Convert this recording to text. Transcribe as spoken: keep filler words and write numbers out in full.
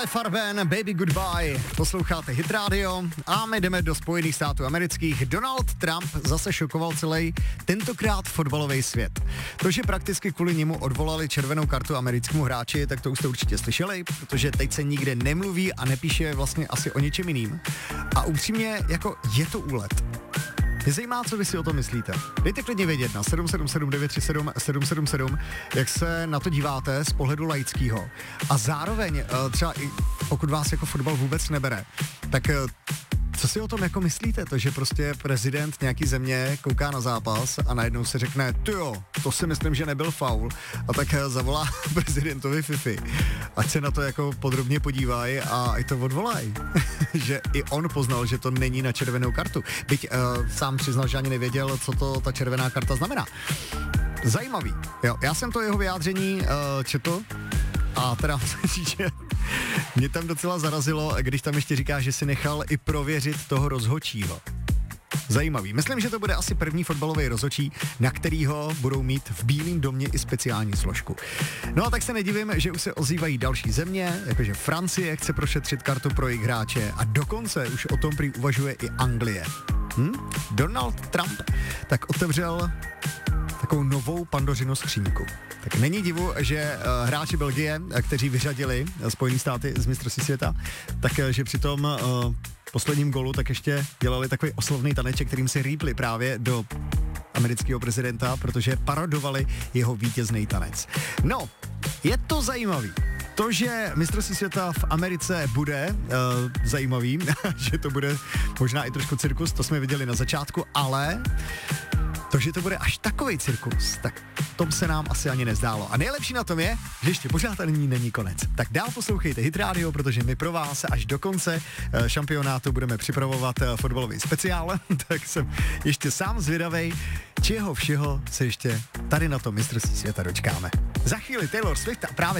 L F R Ben, Baby Goodbye, posloucháte Hit Radio a my jdeme do Spojených států amerických. Donald Trump zase šokoval celý, tentokrát fotbalový svět. To, že prakticky kvůli němu odvolali červenou kartu americkému hráči, tak to už jste určitě slyšeli, protože teď se nikde nemluví a nepíše vlastně asi o ničem jiným. A upřímně, jako je to úlet. Mě zajímá, co vy si o tom myslíte. Dejte klidně vědět na sedm sedm sedm devět tři sedm sedm sedm sedm, jak se na to díváte z pohledu laického. A zároveň, třeba i pokud vás jako fotbal vůbec nebere, tak co si o tom jako myslíte? To, že prostě prezident nějaký země kouká na zápas a najednou se řekne, tyjo, to si myslím, že nebyl faul, a tak zavolá prezidentovi FIFA. Ať se na to jako podrobně podívají a i to odvolají. Že i on poznal, že to není na červenou kartu. Byť uh, sám přiznal, že ani nevěděl, co to ta červená karta znamená. Zajímavý. Jo, já jsem to jeho vyjádření uh, četl a teda musím říct, že mě tam docela zarazilo, když tam ještě říká, že si nechal i prověřit toho rozhodčího. Zajímavý. Myslím, že to bude asi první fotbalový rozhodčí, na kterýho budou mít v Bílém domě i speciální složku. No a tak se nedivím, že už se ozývají další země, jakože Francie chce prošetřit kartu pro jejich hráče a dokonce už o tom prý uvažuje i Anglie. Hm? Donald Trump tak otevřel takovou novou Pandořinu skříňku. Tak není divu, že uh, hráči Belgie, kteří vyřadili Spojené státy z mistrovství světa, takže při tom uh, posledním golu tak ještě dělali takový oslovný taneček, kterým si rýpli právě do amerického prezidenta, protože parodovali jeho vítězný tanec. No, je to zajímavý. To, že mistrovství světa v Americe bude uh, zajímavý, že to bude možná i trošku cirkus, to jsme viděli na začátku, ale to, že to bude až takovej cirkus, tak tom se nám asi ani nezdálo. A nejlepší na tom je, že ještě pořád ani není konec. Tak dál poslouchejte Hit Radio, protože my pro vás až do konce šampionátu budeme připravovat fotbalový speciál, tak jsem ještě sám zvědavej, čeho všeho se ještě tady na tom mistrovství světa dočkáme. Za chvíli Taylor Swift a právě